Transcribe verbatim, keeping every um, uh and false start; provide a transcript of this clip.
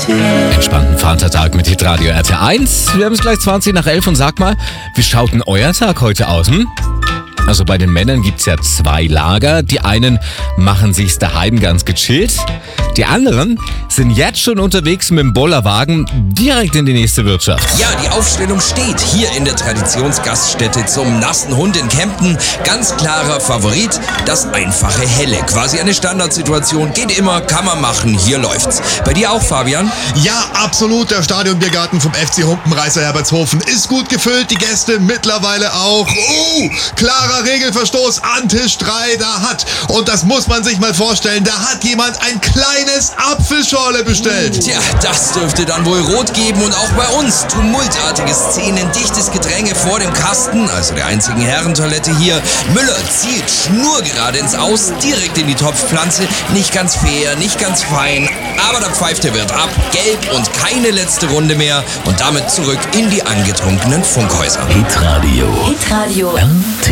Entspannten Vatertag mit Hitradio R T eins. Wir haben es gleich zwanzig nach elf und sag mal, wie schaut denn euer Tag heute aus, hm? Also bei den Männern gibt's ja zwei Lager. Die einen machen sich's daheim ganz gechillt. Die anderen sind jetzt schon unterwegs mit dem Bollerwagen direkt in die nächste Wirtschaft. Ja, die Aufstellung steht hier in der Traditionsgaststätte zum Nassen Hund in Kempten. Ganz klarer Favorit, das einfache Helle. Quasi eine Standardsituation, geht immer, kann man machen, hier läuft's. Bei dir auch, Fabian? Ja, absolut. Der Stadionbiergarten vom F C Humpenreißer Herbertshofen ist gut gefüllt. Die Gäste mittlerweile auch. Oh, klarer Regelverstoß an Tisch drei. Da hat, und das muss man sich mal vorstellen, da hat jemand ein kleines Apfelschorle bestellt. Tja, das dürfte dann wohl rot geben und auch bei uns. Tumultartige Szenen, dichtes Gedränge vor dem Kasten, also der einzigen Herrentoilette hier. Müller zielt schnurgerade ins Aus, direkt in die Topfpflanze. Nicht ganz fair, nicht ganz fein, aber der pfeift der Wirt ab. Gelb und keine letzte Runde mehr und damit zurück in die angetrunkenen Funkhäuser. Hitradio. Hitradio. R T